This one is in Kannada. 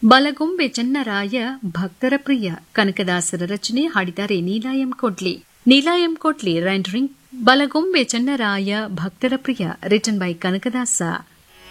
ಬಲಗೊಂಬೆ ಚೆನ್ನರಾಯ ಭಕ್ತರ ಪ್ರಿಯ ಕನಕದಾಸರ ರಚನೆ ಹಾಡಿದ್ದಾರೆ ನೀಲಾಯಂ ಕೊಡ್ಲಿ. ನೀಲಾಯಂ ಕೊಡ್ಲಿ ರೆಂಡರಿಂಗ್ ಬಲಗೊಂಬೆ ಚೆನ್ನರಾಯ ಭಕ್ತರ ಪ್ರಿಯ ರಿಟನ್ ಬೈ ಕನಕದಾಸ.